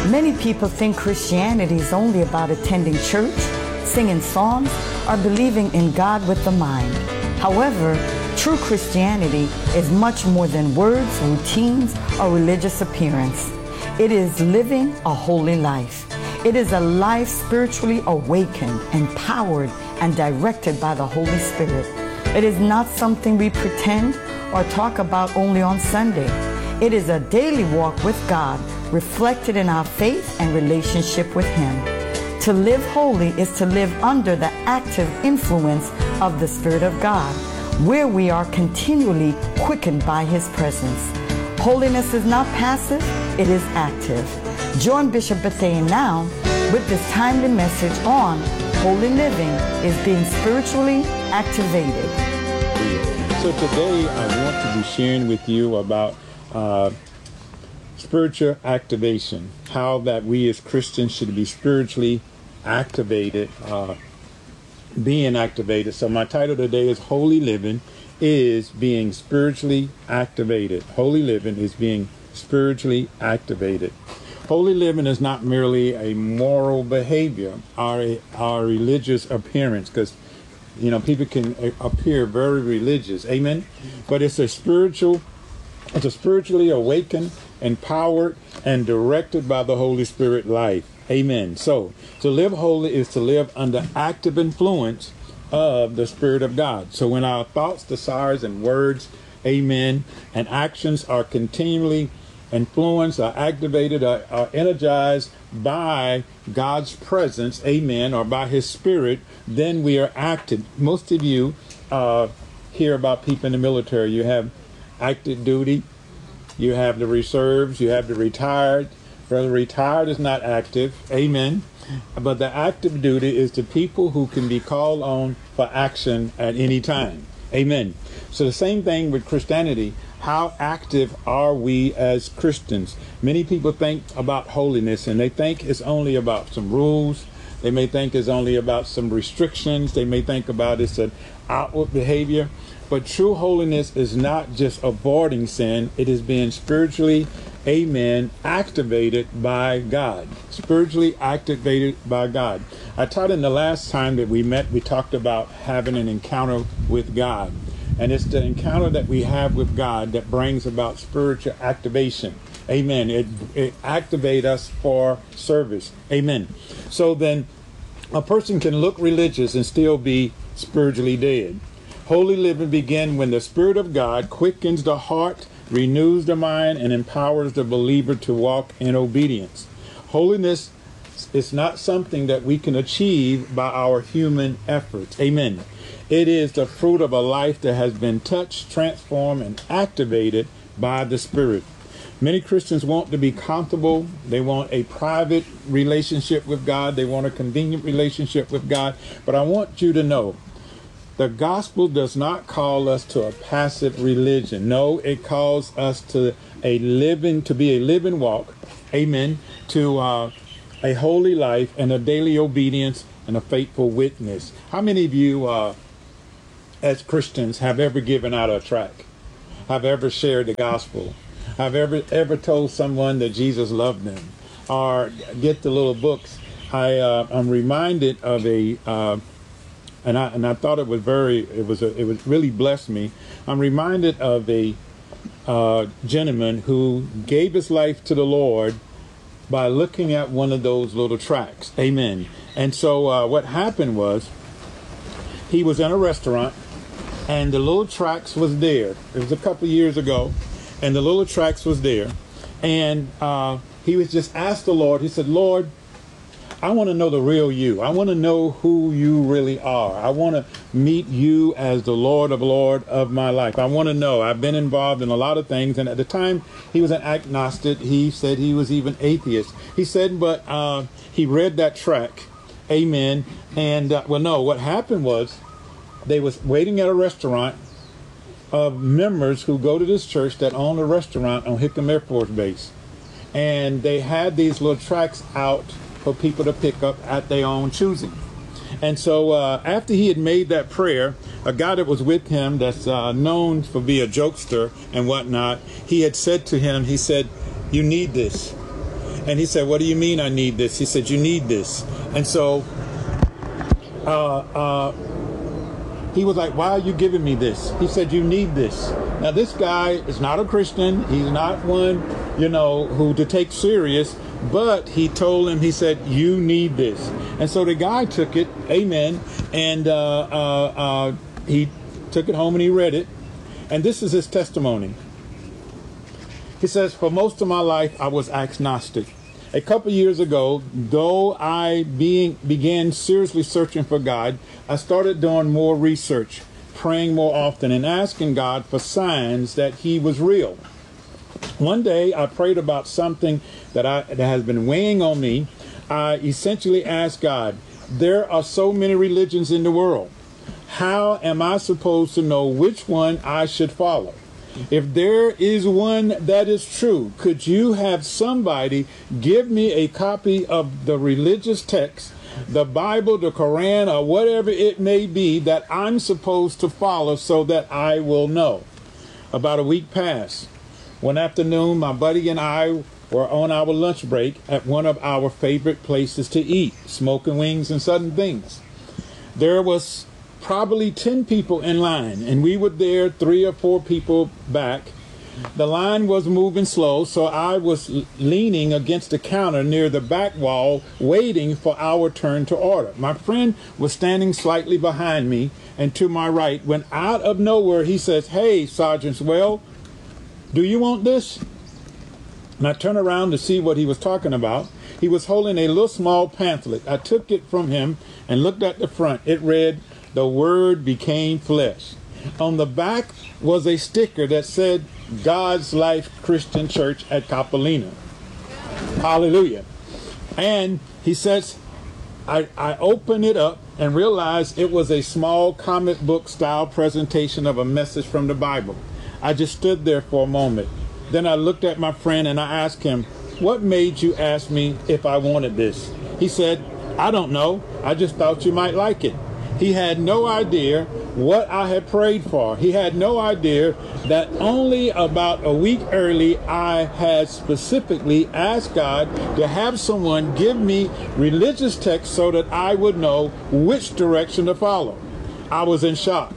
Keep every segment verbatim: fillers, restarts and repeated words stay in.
Many people think Christianity is only about attending church, singing songs, or believing in God with the mind. However, true Christianity is much more than words, routines, or religious appearance. It is living a holy life. It is a life spiritually awakened, empowered, and directed by the Holy Spirit. It is not something we pretend or talk about only on Sunday. It is a daily walk with God, reflected in our faith and relationship with Him. To live holy is to live under the active influence of the Spirit of God, where we are continually quickened by His presence. Holiness is not passive, it is active. Join Bishop Bethany now with this timely message on holy living is being spiritually activated. So today I want to be sharing with you about uh, spiritual activation, how that we as Christians should be spiritually activated, uh, being activated. So my title today is Holy Living is being spiritually activated. Holy living is being spiritually activated. Holy living is not merely a moral behavior or our religious appearance, because you know people can appear very religious, amen. But it's a spiritual, it's a spiritually awakened, empowered, and directed by the Holy Spirit life, amen. So to live holy is to live under active influence of the Spirit of God. So when our thoughts, desires, and words, amen, and actions are continually influenced, are activated, are, are energized by God's presence, amen, or by His Spirit, then we are active. Most of you uh, hear about people in the military. You have active duty, you have the reserves, you have the retired. For the retired is not active, amen. But the active duty is the people who can be called on for action at any time. Amen. So the same thing with Christianity. How active are we as Christians? Many people think about holiness and they think it's only about some rules. They may think it's only about some restrictions. They may think about it's an outward behavior. But true holiness is not just avoiding sin. It is being spiritually, amen, activated by God. Spiritually activated by God. I taught in the last time that we met, we talked about having an encounter with God. And it's the encounter that we have with God that brings about spiritual activation. Amen. It, it activates us for service. Amen. So then a person can look religious and still be spiritually dead. Holy living begins when the Spirit of God quickens the heart, renews the mind, and empowers the believer to walk in obedience. Holiness is not something that we can achieve by our human efforts. Amen. It is the fruit of a life that has been touched, transformed, and activated by the Spirit. Many Christians want to be comfortable. They want a private relationship with God. They want a convenient relationship with God. But I want you to know, the gospel does not call us to a passive religion. No, it calls us to a living, to be a living walk. Amen. To uh, a holy life and a daily obedience and a faithful witness. How many of you uh, as Christians have ever given out a tract? Have ever shared the gospel? Have ever ever told someone that Jesus loved them? Or get the little books? I uh, I'm reminded of a uh, and I and I thought it was very it was a, it was really blessed me. I'm reminded of a uh, gentleman who gave his life to the Lord by looking at one of those little tracts. Amen. And so uh, what happened was he was in a restaurant and the little tracts was there. It was a couple of years ago and the little tracts was there. And uh, he was just asked the Lord, he said, Lord, I want to know the real you. I want to know who you really are. I want to meet you as the Lord of Lord of my life. I want to know. I've been involved in a lot of things. And at the time he was an agnostic. He said he was even atheist. He said, but uh, he read that tract. Amen. And uh, well, no, what happened was they was waiting at a restaurant of members who go to this church that own a restaurant on Hickam Air Force Base. And they had these little tracts out for people to pick up at their own choosing. And so uh, after he had made that prayer, a guy that was with him that's uh, known for being a jokester and whatnot, he had said to him, he said, you need this. And he said, what do you mean I need this? He said, you need this. And so uh, uh, he was like, why are you giving me this? He said, you need this. Now, this guy is not a Christian. He's not one, you know, who to take serious. But he told him, he said, you need this. And so the guy took it, amen, and uh, uh, uh, he took it home and he read it. And this is his testimony. He says, for most of my life, I was agnostic. A couple years ago, though I being, began seriously searching for God, I started doing more research, praying more often, and asking God for signs that he was real. One day, I prayed about something that, I, that has been weighing on me. I essentially asked God, there are so many religions in the world. How am I supposed to know which one I should follow? If there is one that is true, could you have somebody give me a copy of the religious text, the Bible, the Quran, or whatever it may be that I'm supposed to follow so that I will know? About a week passed. One afternoon, my buddy and I were on our lunch break at one of our favorite places to eat, Smoking Wings and Sudden Things. There was probably ten people in line, and we were there three or four people back. The line was moving slow, so I was leaning against the counter near the back wall, waiting for our turn to order. My friend was standing slightly behind me and to my right, when out of nowhere he says, hey, Sergeant Swell, do you want this? And I turned around to see what he was talking about. He was holding a little small pamphlet. I took it from him and looked at the front. It read, the Word became flesh. On the back was a sticker that said, God's Life Christian Church at Coppolina. Hallelujah. And he says, I, I opened it up and realized it was a small comic book style presentation of a message from the Bible. I just stood there for a moment. Then I looked at my friend and I asked him, what made you ask me if I wanted this? He said, I don't know. I just thought you might like it. He had no idea what I had prayed for. He had no idea that only about a week early I had specifically asked God to have someone give me religious text so that I would know which direction to follow. I was in shock.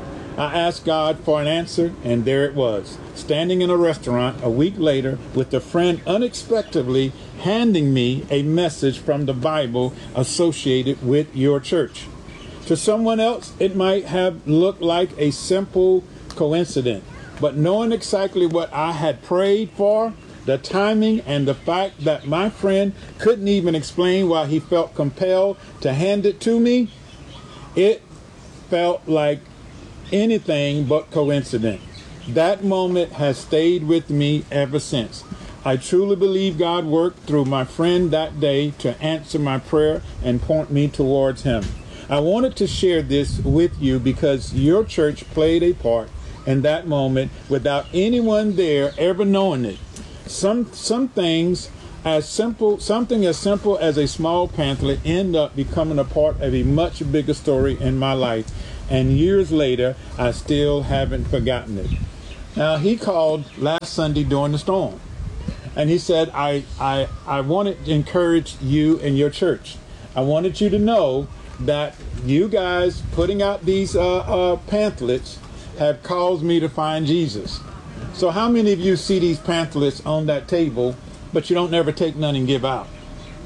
I asked God for an answer, and there it was, standing in a restaurant a week later with a friend unexpectedly handing me a message from the Bible associated with your church. To someone else, it might have looked like a simple coincidence, but knowing exactly what I had prayed for, the timing, and the fact that my friend couldn't even explain why he felt compelled to hand it to me, it felt like anything but coincidence. That moment has stayed with me ever since. I truly believe God worked through my friend that day to answer my prayer and point me towards him. I wanted to share this with you because your church played a part in that moment without anyone there ever knowing it. Some some things as simple, something as simple as a small pamphlet end up becoming a part of a much bigger story in my life. And years later, I still haven't forgotten it. Now, he called last Sunday during the storm. And he said, I, I, I wanted to encourage you and your church. I wanted you to know that you guys putting out these uh, uh, pamphlets have caused me to find Jesus. So how many of you see these pamphlets on that table, but you don't never take none and give out?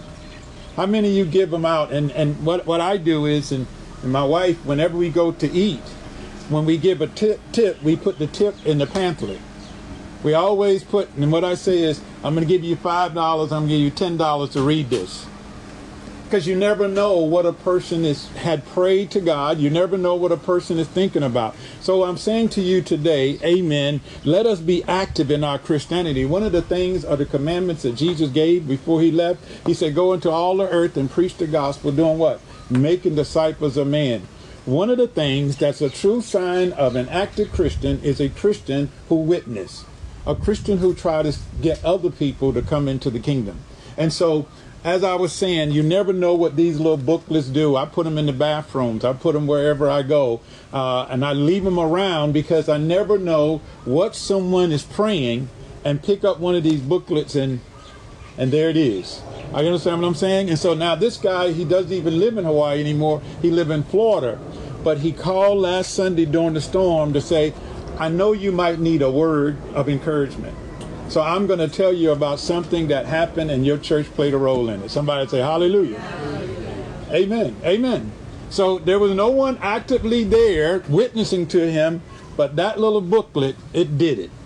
How many of you give them out? And, and what, what I do is, and, and my wife, whenever we go to eat, when we give a tip, tip, we put the tip in the pamphlet. We always put, and what I say is, I'm going to give you five dollars, I'm going to give you ten dollars to read this. Because you never know what a person is had prayed to God. You never know what a person is thinking about. So I'm saying to you today, amen, let us be active in our Christianity. One of the things are the commandments that Jesus gave before he left. He said, go into all the earth and preach the gospel, doing what? Making disciples of men. One of the things that's a true sign of an active Christian is a Christian who witness. A Christian who tries to get other people to come into the kingdom. And so, as I was saying, you never know what these little booklets do. I put them in the bathrooms. I put them wherever I go. Uh, and I leave them around because I never know what someone is praying, and pick up one of these booklets and And there it is. I understand what I'm saying? And so now this guy, he doesn't even live in Hawaii anymore. He lives in Florida. But he called last Sunday during the storm to say, I know you might need a word of encouragement. So I'm going to tell you about something that happened and your church played a role in it. Somebody say hallelujah. Hallelujah. Amen. Amen. So there was no one actively there witnessing to him, but that little booklet, it did it.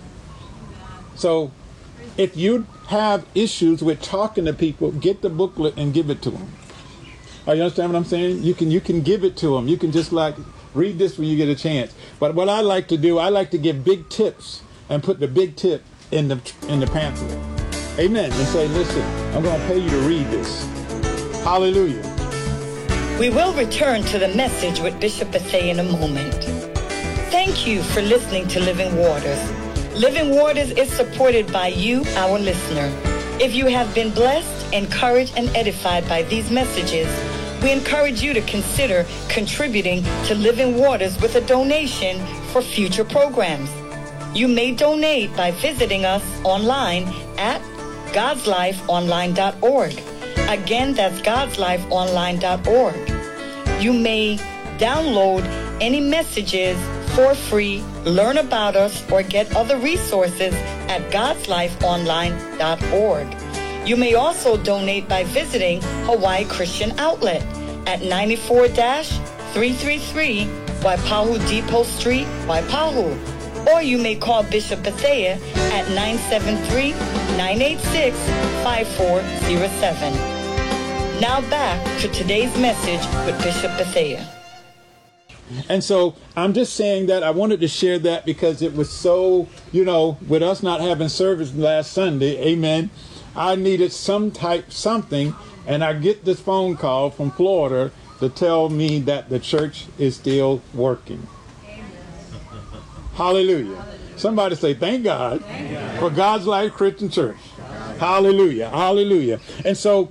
So if you have issues with talking to people, get the booklet and give it to them. Are you understand what I'm saying? You can you can give it to them. You can just like read this when you get a chance. But what I like to do, I like to give big tips and put the big tip in the in the pamphlet. Amen. And say, listen, I'm going to pay you to read this. Hallelujah. We will return to the message with Bishop Bethea in a moment. Thank you for listening to Living Waters. Living Waters is supported by you, our listener. If you have been blessed, encouraged, and edified by these messages, we encourage you to consider contributing to Living Waters with a donation for future programs. You may donate by visiting us online at gods life online dot org. Again, that's gods life online dot org. You may download any messages for free, learn about us, or get other resources at gods life online dot org. You may also donate by visiting Hawaii Christian Outlet at ninety-four three thirty-three Waipahu Depot Street, Waipahu. Or you may call Bishop Bethea at nine seven three, nine eight six, five four zero seven. Now back to today's message with Bishop Bethea. And so I'm just saying that I wanted to share that because it was so, you know, with us not having service last Sunday, amen, I needed some type, something, and I get this phone call from Florida to tell me that the church is still working. Hallelujah. Somebody say, thank God, thank God for God's Life Christian Church. Hallelujah. Hallelujah. And so,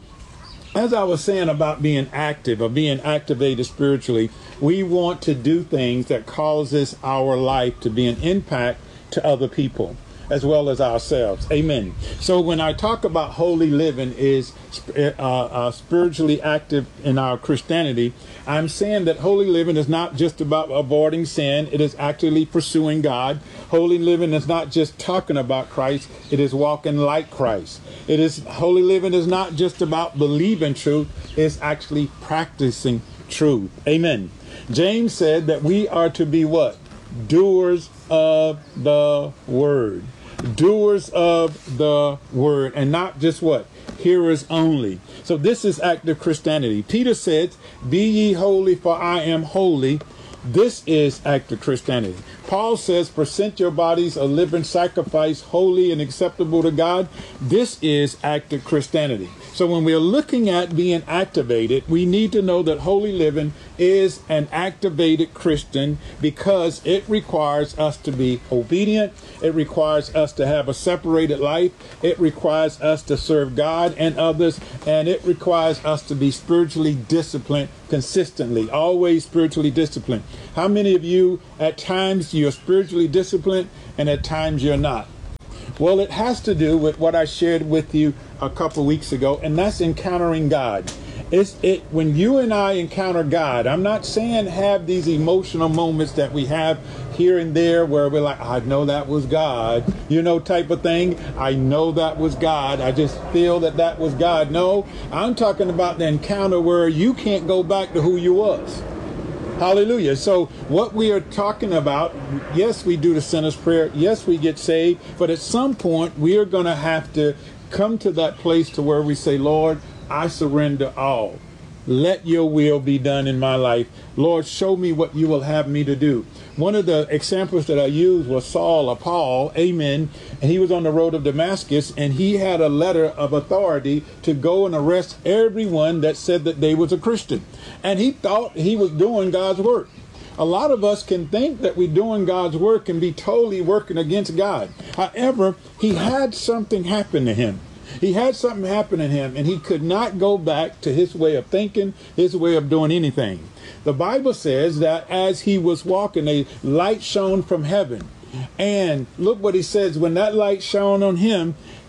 as I was saying about being active or being activated spiritually, we want to do things that causes our life to be an impact to other people as well as ourselves. Amen. So when I talk about holy living is uh, uh, spiritually active in our Christianity, I'm saying that holy living is not just about avoiding sin. It is actually pursuing God. Holy living is not just talking about Christ. It is walking like Christ. It is holy living is not just about believing truth. It's actually practicing truth. Amen. James said that we are to be what? Doers of the word. Doers of the word, and not just what? Hearers only. So this is active Christianity. Peter said, be ye holy, for I am holy. This is active Christianity. Paul says, present your bodies a living sacrifice, holy and acceptable to God. This is active Christianity. So when we're looking at being activated, we need to know that holy living is an activated Christian because it requires us to be obedient. It requires us to have a separated life. It requires us to serve God and others. And it requires us to be spiritually disciplined consistently, always spiritually disciplined. How many of you, at times, you're spiritually disciplined and at times you're not? Well, it has to do with what I shared with you a couple weeks ago, and that's encountering God. It's it when you and I encounter God. I'm not saying have these emotional moments that we have here and there where we're like, I know that was God, you know, type of thing. I know that was God. I just feel that that was God. No, I'm talking about the encounter where you can't go back to who you was. Hallelujah. So what we are talking about, yes, we do the sinner's prayer. Yes, we get saved. But at some point, we are going to have to come to that place to where we say, Lord, I surrender all. Let your will be done in my life. Lord, show me what you will have me to do. One of the examples that I used was Saul or Paul, amen, and he was on the road of Damascus, and he had a letter of authority to go and arrest everyone that said that they was a Christian. And he thought he was doing God's work. A lot of us can think that we're doing God's work and be totally working against God. However, he had something happen to him. He had something happen to him, and he could not go back to his way of thinking, his way of doing anything. The Bible says that as he was walking, a light shone from heaven. And look what he says, when that light shone on him,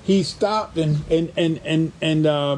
he stopped and and and and and uh,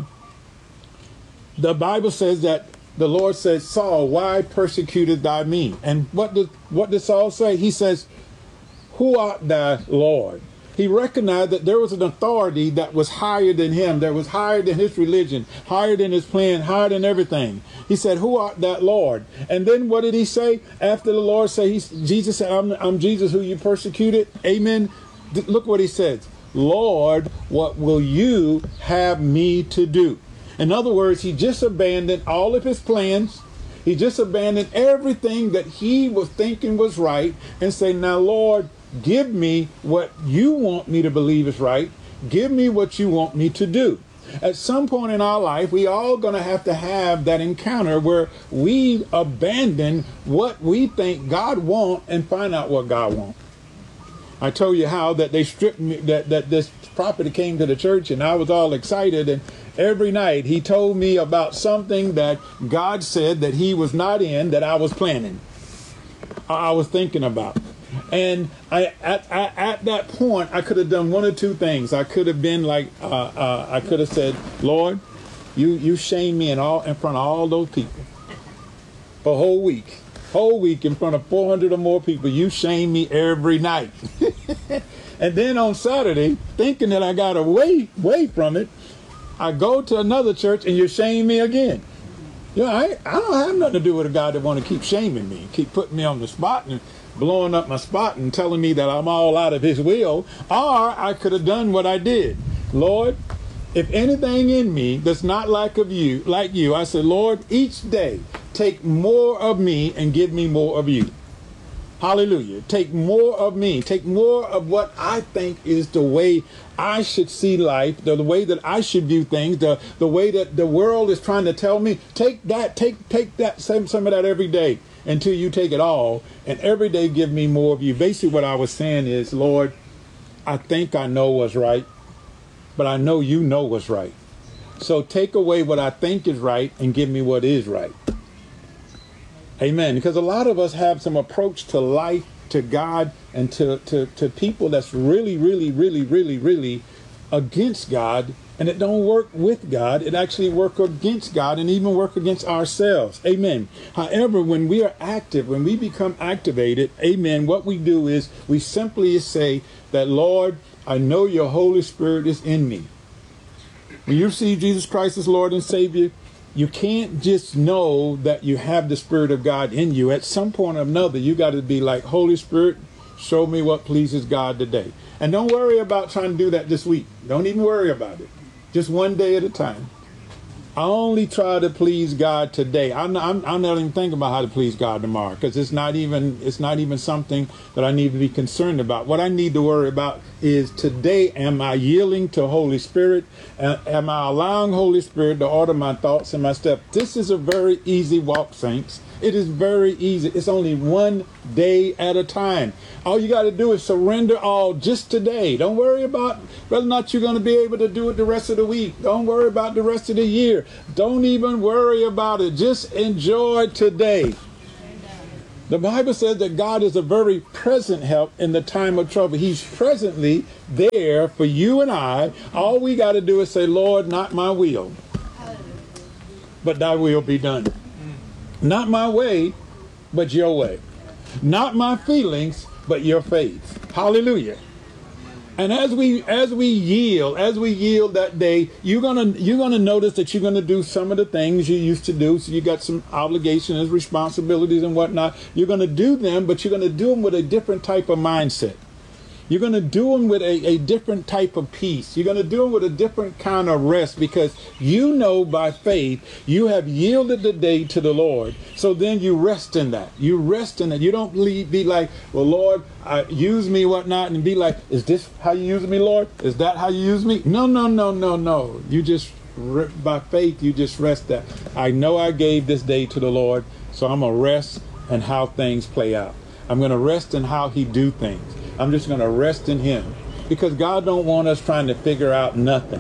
the Bible says that the Lord said, Saul, why persecutest thou me? And what does what does Saul say? He says, who art thou, Lord? He recognized that there was an authority that was higher than him, that was higher than his religion, higher than his plan, higher than everything. He said, who art that, Lord? And then what did he say? After the Lord said, he, Jesus said, I'm, I'm Jesus who you persecuted. Amen. Look what he says. Lord, what will you have me to do? In other words, he just abandoned all of his plans. He just abandoned everything that he was thinking was right and say, now, Lord, give me what you want me to believe is right. Give me what you want me to do. At some point in our life, we all going to have to have that encounter where we abandon what we think God wants and find out what God wants. I told you how that they stripped me, that, that this prophet came to the church and I was all excited. And every night he told me about something that God said that he was not in, that I was planning, I was thinking about. And I, at, at, at that point, I could have done one or two things. I could have been like, uh, uh, I could have said, Lord, you, you shamed me in all in front of all those people for a whole week. Whole week in front of four hundred or more people. You shame me every night. And then on Saturday, thinking that I got away, away from it, I go to another church and you shame me again. You know, I, I don't have nothing to do with a God that want to keep shaming me, keep putting me on the spot and blowing up my spot and telling me that I'm all out of his will. Or I could have done what I did. Lord, if anything in me that's not like of you, like you, I said, Lord, each day take more of me and give me more of you. Hallelujah. Take more of me. Take more of what I think is the way I should see life, the, the way that I should view things, the, the way that the world is trying to tell me. Take that, take take that, some, some of that every day until you take it all. And every day give me more of you. Basically what I was saying is, Lord, I think I know what's right, but I know you know what's right. So take away what I think is right and give me what is right. Amen. Because a lot of us have some approach to life, to God, and to, to, to people that's really, really, really, really, really against God. And it don't work with God. It actually work against God and even work against ourselves. Amen. However, when we are active, when we become activated, amen, what we do is we simply say that, Lord, I know your Holy Spirit is in me. When you receive Jesus Christ as Lord and Savior, you can't just know that you have the Spirit of God in you. At some point or another, you got to be like, Holy Spirit, show me what pleases God today. And don't worry about trying to do that this week. Don't even worry about it. Just one day at a time. I only try to please God today. I'm, I'm, I'm not even thinking about how to please God tomorrow, because it's not even it's not even something that I need to be concerned about. What I need to worry about is today, am I yielding to Holy Spirit? Am I allowing Holy Spirit to order my thoughts and my steps? This is a very easy walk, saints. It is very easy. It's only one day at a time. All you got to do is surrender all just today. Don't worry about whether or not you're going to be able to do it the rest of the week. Don't worry about the rest of the year. Don't even worry about it. Just enjoy today. The Bible says that God is a very present help in the time of trouble. He's presently there for you and I. All we got to do is say, Lord, not my will, but thy will be done. Not my way, but your way. Not my feelings, but your faith. Hallelujah. And as we as we yield, as we yield that day, you're gonna you're gonna notice that you're gonna do some of the things you used to do. So you got some obligations, responsibilities, and whatnot. You're gonna do them, but you're gonna do them with a different type of mindset. You're going to do them with a, a different type of peace. You're going to do them with a different kind of rest, because you know by faith you have yielded the day to the Lord. So then you rest in that. You rest in it. You don't be like, well, Lord, uh, use me, whatnot, and be like, is this how you use me, Lord? Is that how you use me? No, no, no, no, no. You just, by faith, you just rest that. I know I gave this day to the Lord, so I'm going to rest in how things play out. I'm going to rest in how he do things. I'm just going to rest in him, because God don't want us trying to figure out nothing.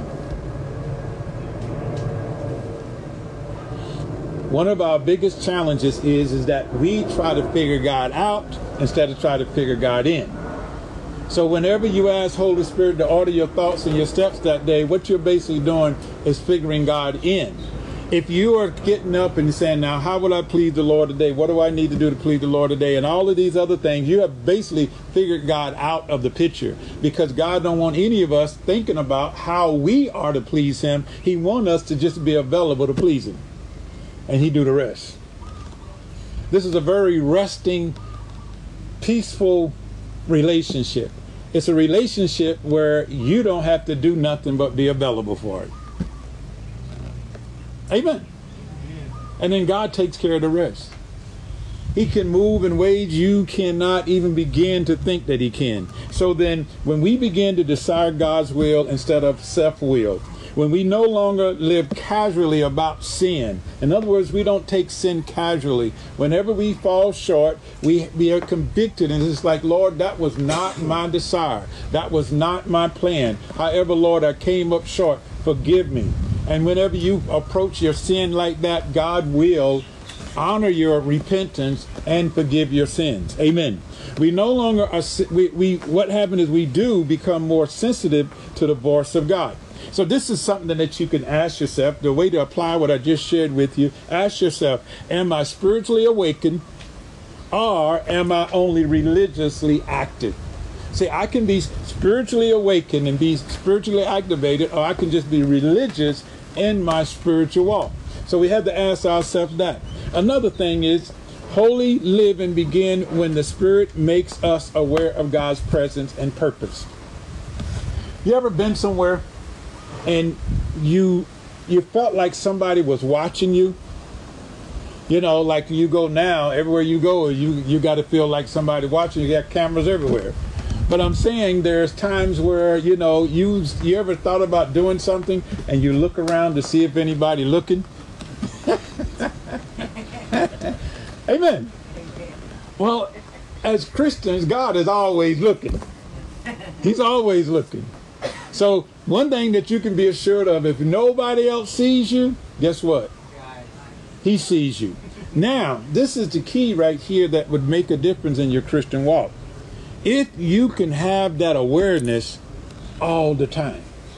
One of our biggest challenges is, is that we try to figure God out instead of try to figure God in. So whenever you ask Holy Spirit to order your thoughts and your steps that day, what you're basically doing is figuring God in. If you are getting up and saying, now, how will I please the Lord today? What do I need to do to please the Lord today? And all of these other things, you have basically figured God out of the picture, because God don't want any of us thinking about how we are to please him. He wants us to just be available to please him, and he do the rest. This is a very resting, peaceful relationship. It's a relationship where you don't have to do nothing but be available for it. Amen. And then God takes care of the rest. He can move in ways you cannot even begin to think that he can. So then when we begin to desire God's will instead of self-will, when we no longer live casually about sin, in other words, we don't take sin casually. Whenever we fall short, we, we are convicted, and it's like, Lord, that was not my desire. That was not my plan. However, Lord, I came up short. Forgive me. And whenever you approach your sin like that, God will honor your repentance and forgive your sins. Amen. We no longer are, we, we, what happened is we do become more sensitive to the voice of God. So this is something that you can ask yourself, the way to apply what I just shared with you. Ask yourself, am I spiritually awakened, or am I only religiously active? See, I can be spiritually awakened and be spiritually activated, or I can just be religious in my spiritual walk. So we have to ask ourselves that. Another thing is, holy living begin when the Spirit makes us aware of God's presence and purpose. You ever been somewhere and you you felt like somebody was watching you? You know, like you go now, everywhere you go, you, you got to feel like somebody watching you. You got cameras everywhere. But I'm saying there's times where, you know, you you ever thought about doing something and you look around to see if anybody looking? Amen. Well, as Christians, God is always looking. He's always looking. So one thing that you can be assured of, if nobody else sees you, guess what? He sees you. Now, this is the key right here that would make a difference in your Christian walk. If you can have that awareness all the time.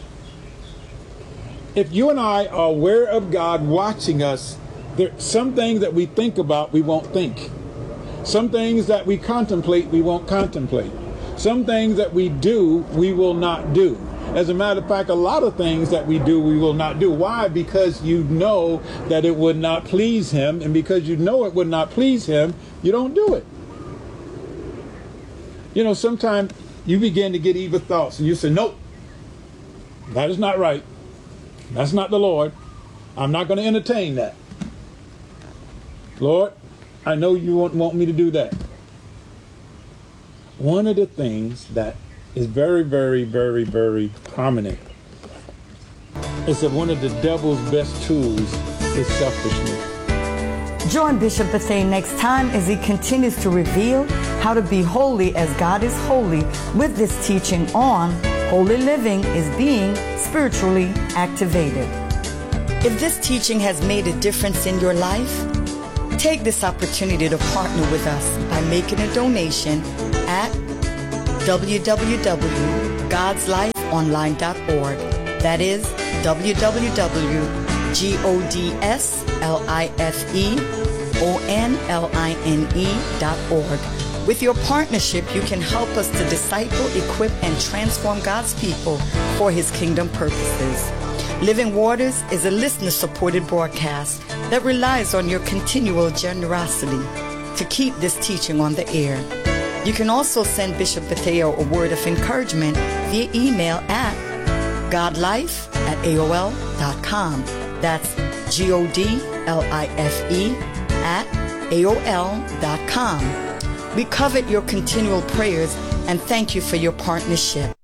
If you and I are aware of God watching us, there are some things that we think about, we won't think. Some things that we contemplate, we won't contemplate. Some things that we do, we will not do. As a matter of fact, a lot of things that we do, we will not do. Why? Because you know that it would not please him. And because you know it would not please him, you don't do it. You know, sometimes you begin to get evil thoughts and you say, nope, that is not right. That's not the Lord. I'm not going to entertain that. Lord, I know you want, want me to do that. One of the things that is very, very, very, very prominent is that one of the devil's best tools is selfishness. Join Bishop Bethea next time as he continues to reveal how to be holy as God is holy with this teaching on holy living is being spiritually activated. If this teaching has made a difference in your life, take this opportunity to partner with us by making a donation at w w w dot gods life online dot org. That is w w w dot gods life dot org. With your partnership, you can help us to disciple, equip, and transform God's people for his kingdom purposes. Living Waters is a listener-supported broadcast that relies on your continual generosity to keep this teaching on the air. You can also send Bishop Bethea a word of encouragement via email at godlife at A O L dot com. That's G O D L I F E at A O L dot com. We covet your continual prayers and thank you for your partnership.